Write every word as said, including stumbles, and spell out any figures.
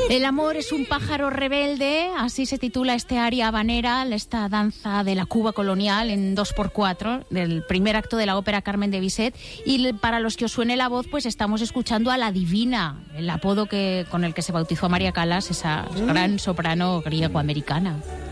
El amor es un pájaro rebelde, así se titula este aria habanera, esta danza de la Cuba colonial en dos por cuatro, del primer acto de la ópera Carmen de Bizet. Y para los que os suene la voz, pues estamos escuchando a la Divina, el apodo que, con el que se bautizó a María Callas, esa gran soprano griego-americana.